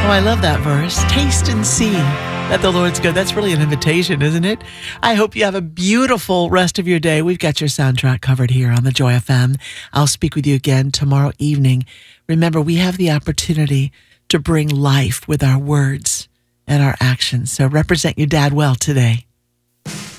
Oh, I love that verse. Taste and see that the Lord's good. That's really an invitation, isn't it? I hope you have a beautiful rest of your day. We've got your soundtrack covered here on the Joy FM. I'll speak with you again tomorrow evening. Remember, we have the opportunity to bring life with our words and our actions. So represent your dad well today.